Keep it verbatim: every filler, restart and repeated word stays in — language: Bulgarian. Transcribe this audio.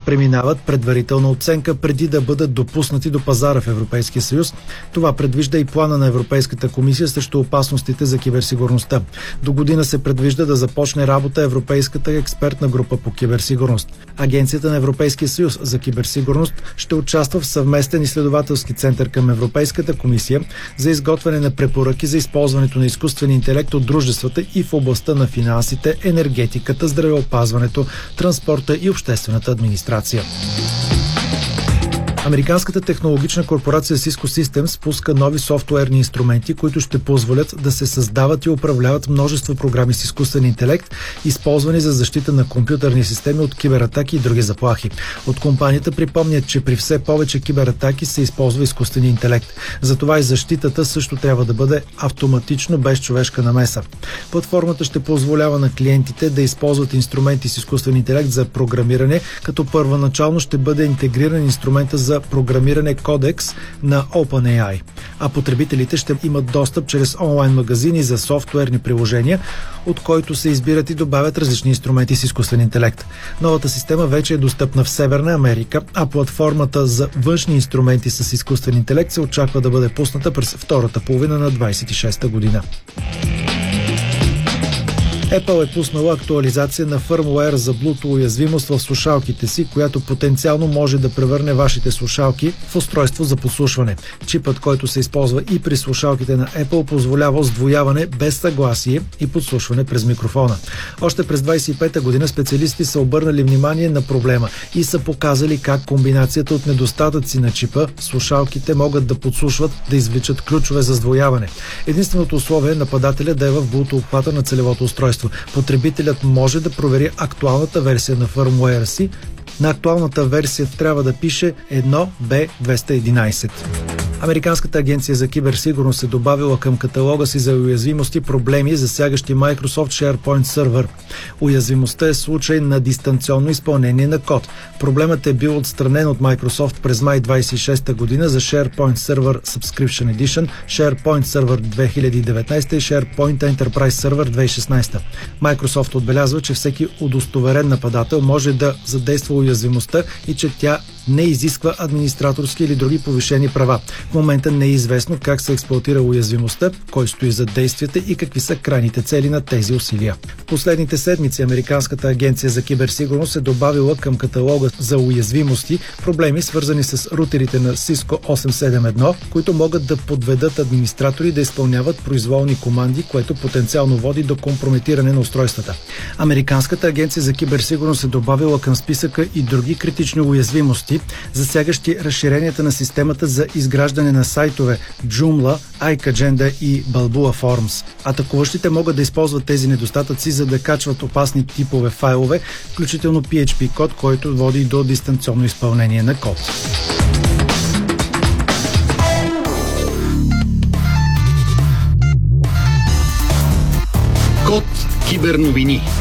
преминават предварителна оценка преди да бъдат допуснати до пазара в Европейския съюз. Това предвижда и плана на Европейската комисия срещу опасностите за киберсигурността. До година се предвижда да започне работа Европейската експертна група по киберсигурност. Агенцията на Европейския съюз за киберсигурност ще участва в съвместен изследователски център към Европейската комисия за изготвяне на препоръки за използването на изкуствен интелект от дружествата и в областта на финансите, енергетиката, здравеопазването, транспорта и обществената администрация. Американската технологична корпорация Cisco Systems пуска нови софтуерни инструменти, които ще позволят да се създават и управляват множество програми с изкуствен интелект, използвани за защита на компютърни системи от кибератаки и други заплахи. От компанията припомнят, че при все повече кибератаки се използва изкуствен интелект. Затова и защитата също трябва да бъде автоматично, без човешка намеса. Платформата ще позволява на клиентите да използват инструменти с изкуствен интелект за програмиране, като първоначално ще бъде интегриран инструмента за програмиране Codex на OpenAI, а потребителите ще имат достъп чрез онлайн магазини за софтуерни приложения, от който се избират и добавят различни инструменти с изкуствен интелект. Новата система вече е достъпна в Северна Америка, а платформата за външни инструменти с изкуствен интелект се очаква да бъде пусната през втората половина на двадесет и шеста година. Apple е пуснала актуализация на фърмуер за Bluetooth уязвимост в слушалките си, която потенциално може да превърне вашите слушалки в устройство за подслушване. Чипът, който се използва и при слушалките на Apple, позволява сдвояване без съгласие и подслушване през микрофона. Още през двадесет и пета година специалисти са обърнали внимание на проблема и са показали как комбинацията от недостатъци на чипа слушалките могат да подслушват, да извличат ключове за сдвояване. Единственото условие е нападателя да е в Bluetooth обхвата на целевото устройство. Потребителят може да провери актуалната версия на фърмуера си. На актуалната версия трябва да пише едно Б двеста и единадесет. Американската агенция за киберсигурност е добавила към каталога си за уязвимости проблеми, засягащи Microsoft SharePoint Server. Уязвимостта е случай на дистанционно изпълнение на код. Проблемът е бил отстранен от Microsoft през май двадесет и шеста година за SharePoint Server Subscription Edition, SharePoint Server две хиляди и деветнадесета и SharePoint Enterprise Server две хиляди и шестнадесета. Microsoft отбелязва, че всеки удостоверен нападател може да задейства уязвимостта и че тя не изисква администраторски или други повишени права. В момента не е известно как се експлоатира уязвимостта, кой стои зад действията и какви са крайните цели на тези усилия. В последните седмици Американската агенция за киберсигурност е добавила към каталога за уязвимости проблеми, свързани с рутерите на Cisco осем седем едно, които могат да подведат администратори да изпълняват произволни команди, което потенциално води до компрометиране на устройствата. Американската агенция за киберсигурност е добавила към списъка и други критични уязвимости, засягащи разширенията на системата за изграждане на сайтове Joomla, iCagenda и Balboa Forms. Атакуващите могат да използват тези недостатъци, за да качват опасни типове файлове, включително Пи Ейч Пи код, който води до дистанционно изпълнение на код. Код Киберновини.